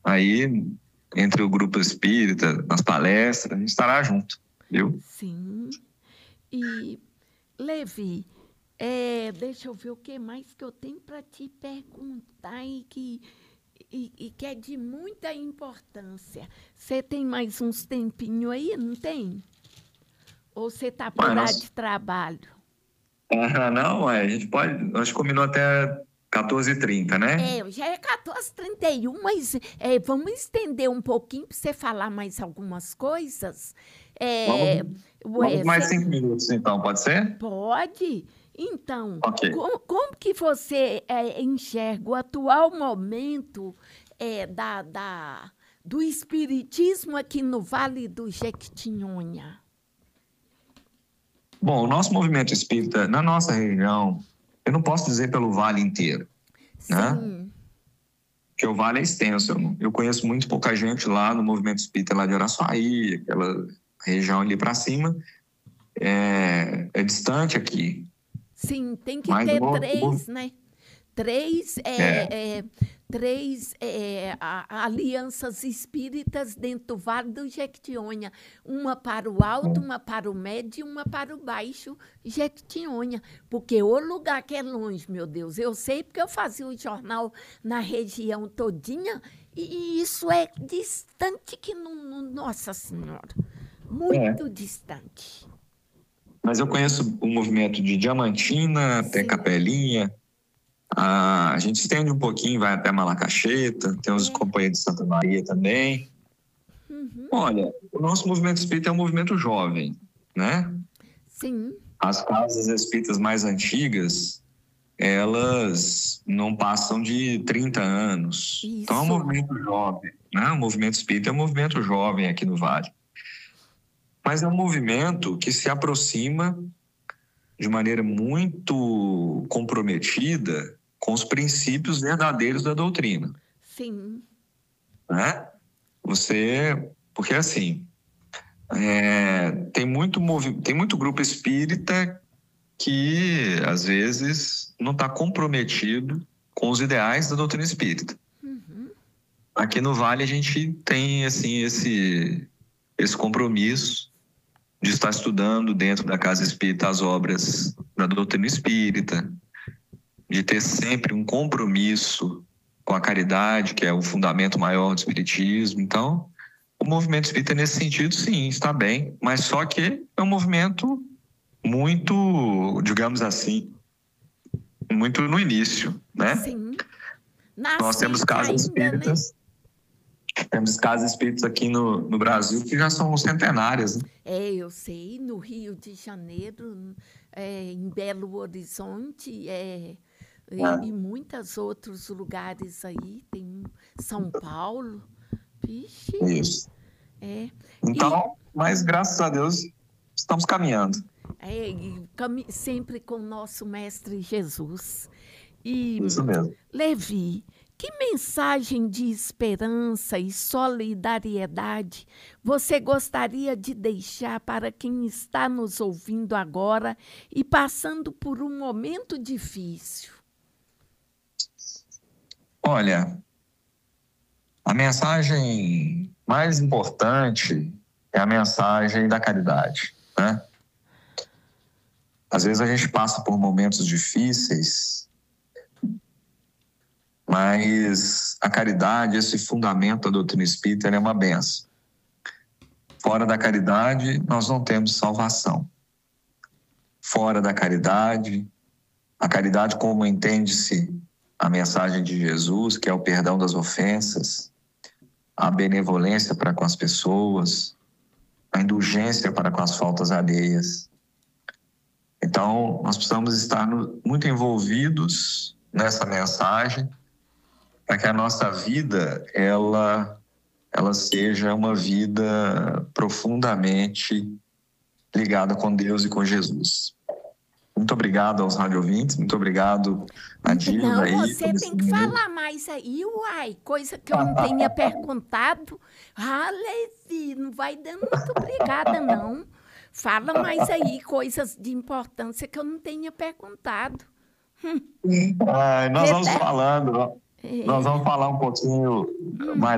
aí entre o grupo espírita, nas palestras, a gente estará junto, viu? Sim. E, Levi, deixa eu ver o que mais que eu tenho para te perguntar e que é de muita importância. Você tem mais uns tempinhos aí, não tem? Ou você está por lá de trabalho? Não, a gente pode, nós combinou até 14h30, né? Já é 14h31, mas vamos estender um pouquinho para você falar mais algumas coisas. É, Vamos mais 5 minutos, então, pode ser? Pode. Então, Ok. como que você enxerga o atual momento do espiritismo aqui no Vale do Jequitinhonha? Bom, o nosso movimento espírita, na nossa região, eu não posso dizer pelo vale inteiro, né? Sim. Porque o vale é extenso. Eu conheço muito pouca gente lá no movimento espírita lá de Araçuaí, aquela região ali para cima. É distante aqui. Sim, tem que Mas ter três, né? Três alianças espíritas dentro do Vale do Jequitinhonha. Uma para o alto, uma para o médio e uma para o baixo Jequitinhonha. Porque o lugar que é longe, meu Deus, eu sei porque eu fazia o jornal na região todinha e isso é distante que não Nossa Senhora, muito distante. Mas eu conheço o movimento de Diamantina, até Capelinha. A gente estende um pouquinho, vai até Malacacheta, tem os companheiros de Santa Maria também. Olha, o nosso movimento espírita é um movimento jovem, né? Sim. As casas espíritas mais antigas, elas não passam de 30 anos. Isso. Então é um movimento jovem, né? O movimento espírita é um movimento jovem aqui no Vale. Mas é um movimento que se aproxima de maneira muito comprometida com os princípios verdadeiros da doutrina. Sim. Né? Porque assim, tem muito grupo espírita que, às vezes, não está comprometido com os ideais da doutrina espírita. Aqui no Vale a gente tem assim, esse compromisso de estar estudando dentro da Casa Espírita as obras da doutrina espírita, de ter sempre um compromisso com a caridade, que é o fundamento maior do espiritismo. Então, o movimento espírita, nesse sentido, sim, está bem, mas só que é um movimento muito, digamos assim, muito no início, né? Sim. Nós temos casas espíritas, né? Temos casas espíritas aqui no Brasil que já são centenárias, né? Eu sei, no Rio de Janeiro, em Belo Horizonte, e muitos outros lugares aí, tem São Paulo. Vixe. Isso. Então, mas graças a Deus, estamos caminhando. Sempre com o nosso Mestre Jesus. E, isso mesmo. Levi, que mensagem de esperança e solidariedade você gostaria de deixar para quem está nos ouvindo agora e passando por um momento difícil? Olha, a mensagem mais importante é a mensagem da caridade, né? Às vezes a gente passa por momentos difíceis, mas a caridade, esse fundamento da doutrina espírita, é uma benção. Fora da caridade, nós não temos salvação. Fora da caridade, a caridade como entende-se a mensagem de Jesus, que é o perdão das ofensas, a benevolência para com as pessoas, a indulgência para com as faltas alheias. Então, nós precisamos estar muito envolvidos nessa mensagem para que a nossa vida, ela seja uma vida profundamente ligada com Deus e com Jesus. Muito obrigado aos radiovintes, muito obrigado a Dilma. Não, você tem que falar mais aí, uai, coisa que eu não tenha perguntado. Levi, não vai dando muito obrigada, não. Fala mais aí, coisas de importância que eu não tenha perguntado. Nós vamos falando, nós vamos falar um pouquinho mais